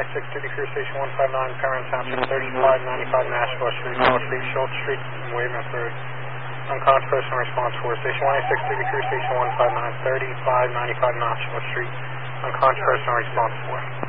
116 to Crew Station 159, Penryn Township, 3595 Nashville Street, North Street, Schultz Street, and Wavensburg. Unconscious person response 4. Station 116 to Crew Station 159, 3595 Nashville Street. Unconscious person response 4.